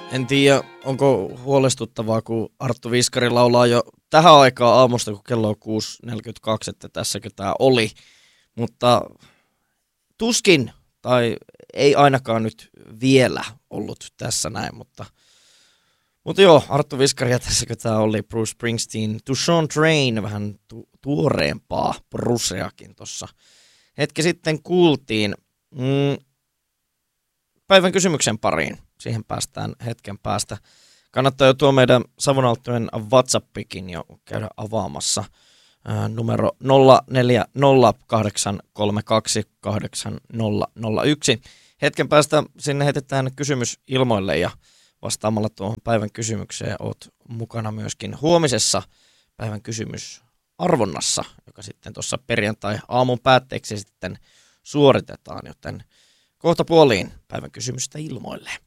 En tiedä, onko huolestuttavaa, kun Arttu Viskari laulaa jo tähän aikaan aamusta, kun kello on 6.42, että tässäkö tämä oli. Mutta tuskin, tai ei ainakaan nyt vielä ollut tässä näin, mutta joo, Arttu Viskari ja tässäkö tämä oli, Bruce Springsteen, To Sean Train, vähän tuoreempaa Bruceakin tuossa hetki sitten kuultiin. Päivän kysymyksen pariin, siihen päästään hetken päästä. Kannattaa jo tuo meidän Savonalttojen WhatsAppikin jo käydä avaamassa. Numero 0408328001. Hetken päästä sinne heitetään kysymys ilmoille ja vastaamalla tuohon päivän kysymykseen oot mukana myöskin huomisessa päivän kysymysarvonnassa, joka sitten tuossa perjantai-aamun päätteeksi sitten suoritetaan, joten kohta puoliin päivän kysymystä ilmoille.